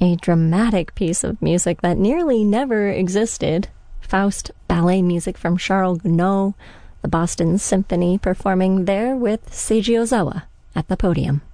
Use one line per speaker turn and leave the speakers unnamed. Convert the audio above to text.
a dramatic piece of music that nearly never existed. Faust ballet music from Charles Gounod, the Boston Symphony performing there with Seiji Ozawa at the podium.